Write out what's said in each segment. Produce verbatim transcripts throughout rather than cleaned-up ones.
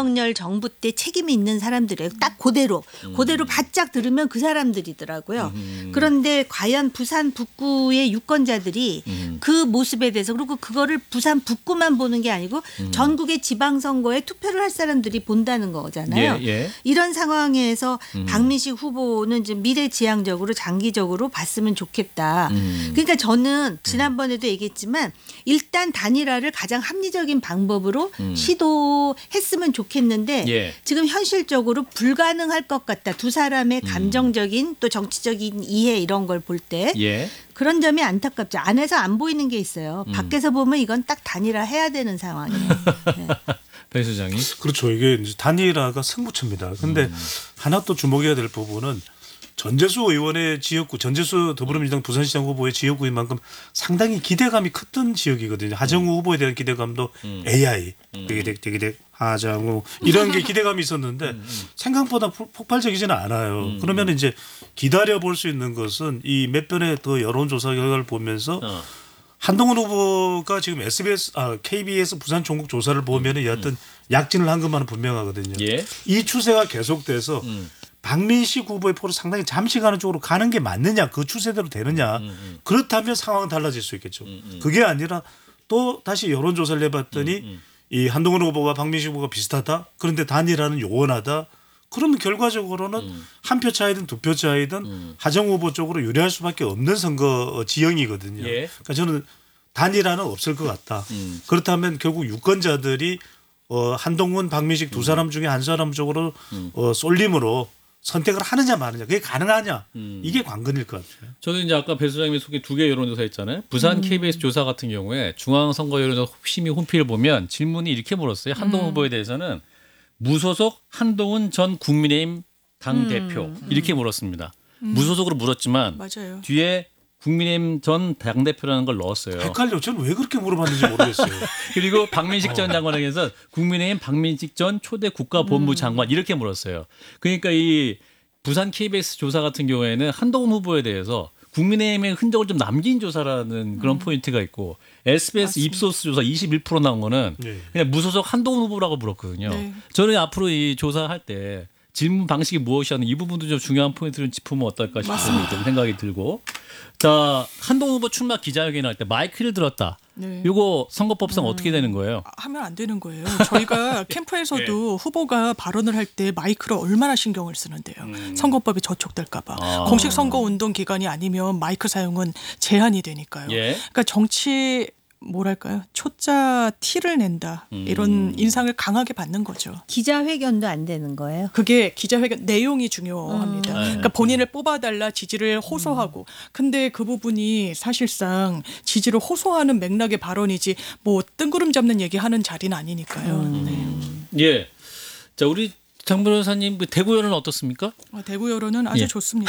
윤석열 정부 때 책임이 있는 사람들이에요. 딱 그대로. 음. 그대로 바짝 들으면 그 사람들이더라고요. 음. 그런데 과연 부산 북구의 유권자들이 음. 그 모습에 대해서 그리고 그거를 부산 북구만 보는 게 아니고 음. 전국의 지방선거에 투표를 할 사람들이 본다는 거잖아요. 예, 예. 이런 상황에서 음. 박민식 후보는 이제 미래지향적으로 장기적으로 봤으면 좋겠다. 음. 그러니까 저는 지난번에도 얘기했지만 일단 단일화를 가장 합리적인 방법으로 음. 시도했으면 좋겠는데 예. 지금 현실적으로 불가능할 것 같다. 두 사람의 음. 감정적인 또 정치적인 이해 이런 걸 볼 때 예. 그런 점이 안타깝죠. 안에서 안 보이는 게 있어요. 음. 밖에서 보면 이건 딱 단일화 해야 되는 상황이에요. 네. 배 소장이. 그렇죠. 이게 이제 단일화가 승부처입니다. 그런데 음. 하나 또 주목해야 될 부분은 전재수 의원의 지역구, 전재수 더불어민주당 부산시장 후보의 지역구인 만큼 상당히 기대감이 컸던 지역이거든요. 하정우 후보에 대한 기대감도 음. 에이아이, 음. 되게 되게 되게 하정우 이런 게 기대감이 있었는데 음. 생각보다 폭발적이지는 않아요. 음. 그러면 이제 기다려 볼 수 있는 것은 이 몇 번의 더 여론조사 결과를 보면서 어. 한동훈 후보가 지금 에스비에스, 아, 케이비에스 부산 전국 조사를 보면 은 어떤 약진을 한 것만은 분명하거든요. 예. 이 추세가 계속돼서 음. 박민식 후보의 포로 상당히 잠식하는 쪽으로 가는 게 맞느냐, 그 추세대로 되느냐. 음, 음. 그렇다면 상황은 달라질 수 있겠죠. 음, 음. 그게 아니라 또 다시 여론조사를 해봤더니 음, 음. 이 한동훈 후보가 박민식 후보가 비슷하다. 그런데 단일화는 요원하다. 그러면 결과적으로는 음. 한 표 차이든 두 표 차이든 음. 하정 후보 쪽으로 유리할 수밖에 없는 선거 지형이거든요. 예. 그러니까 저는 단일화는 없을 것 같다. 음. 그렇다면 결국 유권자들이 어, 한동훈, 박민식 두 사람 중에 한 사람 쪽으로 음. 어, 쏠림으로 선택을 하느냐 마느냐 그게 가능하냐 음. 이게 관건일 것 같아요. 저는 이제 아까 배 소장님이 소개 두 개 여론조사 했잖아요. 부산 케이비에스 조사 같은 경우에 중앙선거 여론조사 심의 홈피를 보면 질문이 이렇게 물었어요. 한동훈 후보에 대해서는 무소속 한동훈 전 국민의힘 당 대표 이렇게 물었습니다. 무소속으로 물었지만 맞아요. 뒤에 국민의힘 전 당대표라는 걸 넣었어요. 헷갈려. 저는 왜 그렇게 물어봤는지 모르겠어요. 그리고 박민식 전 장관에게서 국민의힘 박민식 전 초대 국가본부 장관 이렇게 물었어요. 그러니까 이 부산 케이비에스 조사 같은 경우에는 한동훈 후보에 대해서 국민의힘의 흔적을 좀 남긴 조사라는 그런 포인트가 있고 에스비에스 맞습니다. 입소스 조사 이십일 퍼센트 나온 거는 네. 그냥 무소속 한동훈 후보라고 물었거든요. 네. 저는 앞으로 이 조사할 때 질문 방식이 무엇이냐는 이 부분도 좀 중요한 포인트를 짚으면 어떨까 싶은 좀 생각이 들고 자 한동훈 후보 출마 기자회견 할 때 마이크를 들었다. 네. 이거 선거법상 어떻게 되는 거예요? 하면 안 되는 거예요. 저희가 캠프에서도 후보가 발언을 할 때 마이크를 얼마나 신경을 쓰는데요. 선거법이 저촉될까 봐. 아. 공식 선거 운동 기간이 아니면 마이크 사용은 제한이 되니까요. 예. 그러니까 정치 뭐랄까요? 초짜 티를 낸다. 음. 이런 인상을 강하게 받는 거죠. 기자회견도 안 되는 거예요. 그게 기자회견 내용이 중요합니다. 음. 그러니까 본인을 뽑아달라 지지를 호소하고. 근데 그 부분이 사실상 지지를 호소하는 맥락의 발언이지 뭐 뜬구름 잡는 얘기하는 자리는 아니니까요. 네. 예. 자 우리 장 변호사님 그 대구 여론은 어떻습니까? 아, 대구 여론은 아주 예. 좋습니다.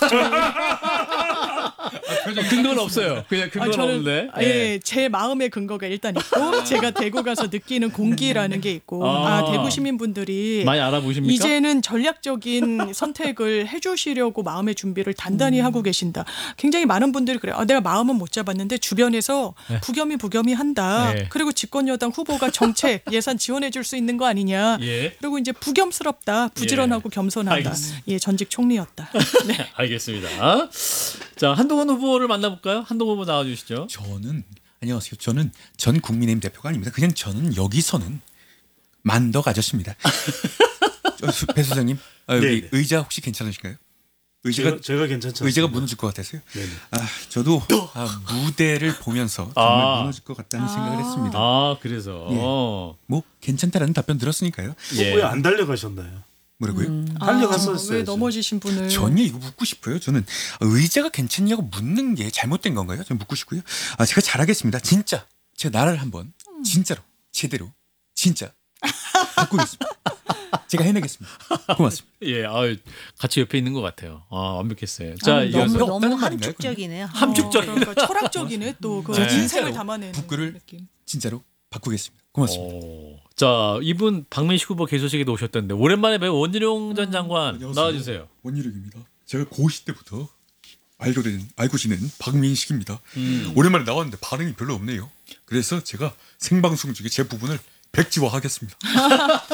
근거는 없어요. 그냥 아, 근거는 저는 없는데. 예, 제 마음의 근거가 일단 있고 제가 대구 가서 느끼는 공기라는 게 있고 아. 아, 대구 시민분들이 많이 알아보십니까? 이제는 전략적인 선택을 해주시려고 마음의 준비를 단단히 음. 하고 계신다. 굉장히 많은 분들이 그래요. 아, 내가 마음은 못 잡았는데 주변에서 부겸이 부겸이 한다. 네. 그리고 집권여당 후보가 정책 예산 지원해 줄 수 있는 거 아니냐. 예. 그리고 이제 부겸스럽다. 부지런하고 겸손하다. 알겠습니다. 예, 전직 총리였다. 네. 알겠습니다. 자 한동훈 후보를 만나볼까요? 한동훈 후보 나와주시죠. 저는 안녕하세요. 저는 전 국민의힘 대표가 아닙니다. 그냥 저는 여기서는 만덕 아저씨입니다. 저 수- 배 소장님, 아, 여기 네네. 의자 혹시 괜찮으신가요? 의자가 제가, 제가 괜찮지 의자가 않습니다. 무너질 것 같아서요. 네네. 아, 저도 아, 무대를 보면서 정말 아. 무너질 것 같다는 생각을 했습니다. 아 그래서 예. 어. 뭐 괜찮다라는 답변 들었으니까요. 예. 왜 안 달려가셨나요? 뭐라고요? 달려갔었어야죠. 아, 왜 넘어지신 분을 전혀 이거 묻고 싶어요. 저는 의자가 괜찮냐고 묻는 게 잘못된 건가요? 저는 묻고 싶고요. 아, 제가 잘하겠습니다. 진짜 제가 나라를 한번 진짜로 제대로 진짜 바꾸겠습니다. 제가 해내겠습니다. 고맙습니다. 예, 아유, 같이 옆에 있는 것 같아요. 아, 완벽했어요. 자, 아, 이어서 너무 너무 없다는 말인가요, 함축적이네요. 함축적인. 어, 그러니까 철학적이네 또 그 네. 인생을 진짜로 담아내는 북구를 느낌. 진짜로 바꾸겠습니다. 고맙습니다. 오. 자, 이분 박민식 후보 개소식에도 오셨던데 오랜만에 뵈 원희룡 전 장관 나와주세요. 원희룡입니다. 제가 고시 때부터 알고 된 알고 지낸 박민식입니다. 음. 오랜만에 나왔는데 반응이 별로 없네요. 그래서 제가 생방송 중에 제 부분을 백지화하겠습니다.